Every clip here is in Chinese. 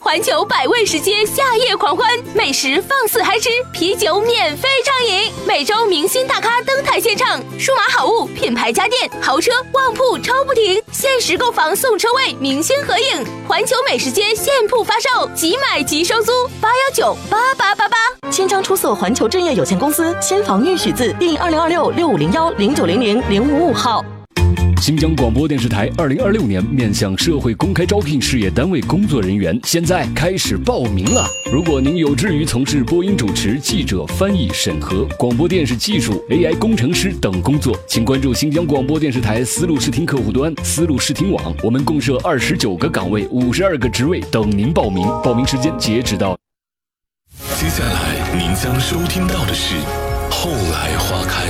环球百味食街夏夜狂欢，美食放肆嗨吃，啤酒免费畅饮，每周明星大咖登台献唱，数码好物、品牌家电、豪车、旺铺抽不停，限时购房送车位，明星合影。环球美食街现铺发售，即买即收租，8198888。 签章出售环球正业有限公司新房预许字第2026650109000555号。 新疆广播电视台2026年面向社会公开招聘事业单位工作人员，现在开始报名了。如果您有志于从事播音主持、记者、翻译、审核、广播电视技术、AI 工程师等工作，请关注新疆广播电视台丝路视听客户端、丝路视听网，我们共设29个岗位、52个职位等您报名。报名时间截止到。 接下来您将收听到的是《后来花开》。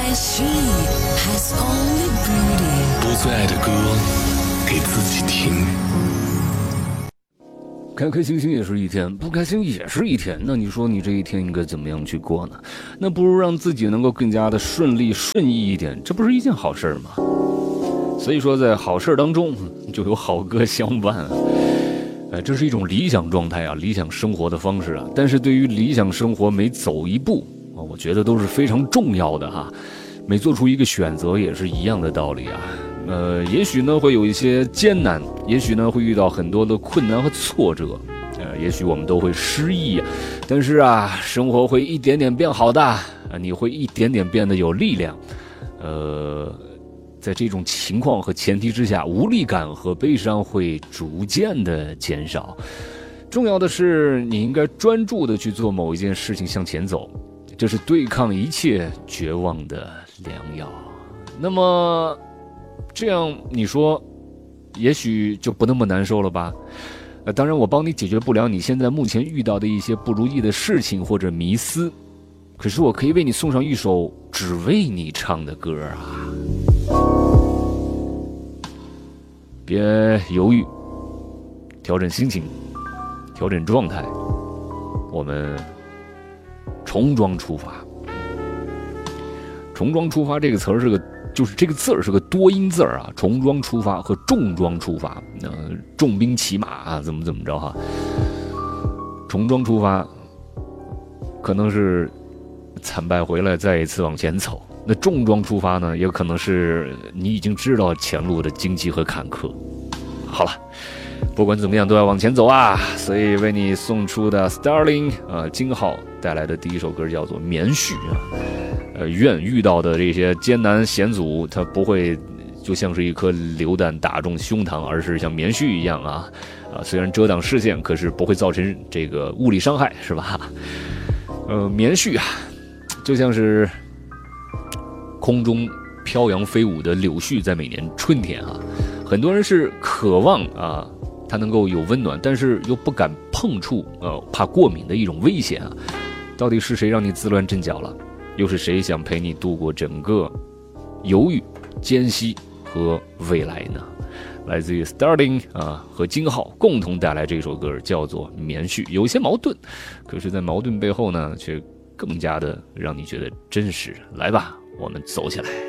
播最爱的歌给自己听。 开开心心也是一天，不开心也是一天。那你说你这一天应该怎么样去过呢？那不如让自己能够更加的顺利顺意一点，这不是一件好事吗？所以说在好事当中就有好歌相伴啊。这是一种理想状态啊，理想生活的方式啊。但是对于理想生活每走一步啊，我觉得都是非常重要的哈。每做出一个选择也是一样的道理啊。也许呢会有一些艰难，也许呢会遇到很多的困难和挫折，也许我们都会失意，但是啊，生活会一点点变好的，你会一点点变得有力量。在这种情况和前提之下，无力感和悲伤会逐渐的减少。重要的是，你应该专注的去做某一件事情向前走，这是对抗一切绝望的良药。那么这样你说也许就不那么难受了吧？当然我帮你解决不了你现在目前遇到的一些不如意的事情或者迷思，可是我可以为你送上一首只为你唱的歌啊。别犹豫，调整心情，调整状态，我们重装出发。重装出发这个词儿就是这个字儿是个多音字儿啊，重装出发和重装出发，重兵骑马啊，怎么着哈。重装出发可能是惨败回来再一次往前走，那重装出发呢，也可能是你已经知道前路的荆棘和坎坷。好了，不管怎么样都要往前走啊！所以为你送出的 Starling 金浩带来的第一首歌叫做《棉絮》啊。愿遇到的这些艰难险阻，它不会就像是一颗榴弹打中胸膛，而是像棉絮一样啊，虽然遮挡视线，可是不会造成这个物理伤害，是吧？棉絮啊，就像是空中飘扬飞舞的柳絮，在每年春天啊，很多人是渴望啊，它能够有温暖，但是又不敢碰触，怕过敏的一种危险啊。到底是谁让你自乱阵脚了？又是谁想陪你度过整个犹豫、间隙和未来呢？来自于 Starling 和金浩共同带来这首歌，叫做《棉絮》。有些矛盾，可是在矛盾背后呢，却更加的让你觉得真实。来吧，我们走起来。